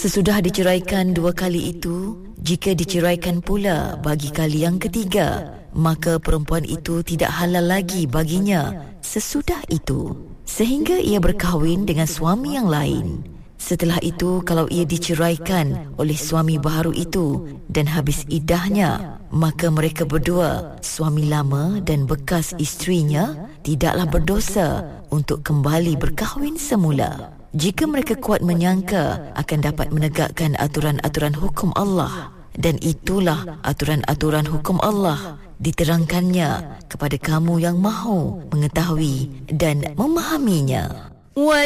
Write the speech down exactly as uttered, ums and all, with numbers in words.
Sesudah diceraikan dua kali itu, jika diceraikan pula bagi kali yang ketiga, maka perempuan itu tidak halal lagi baginya sesudah itu, sehingga ia berkahwin dengan suami yang lain. Setelah itu, kalau ia diceraikan oleh suami baru itu dan habis iddahnya, maka mereka berdua, suami lama dan bekas isterinya, tidaklah berdosa untuk kembali berkahwin semula. Jika mereka kuat menyangka akan dapat menegakkan aturan-aturan hukum Allah, dan itulah aturan-aturan hukum Allah, diterangkannya kepada kamu yang mahu mengetahui dan memahaminya.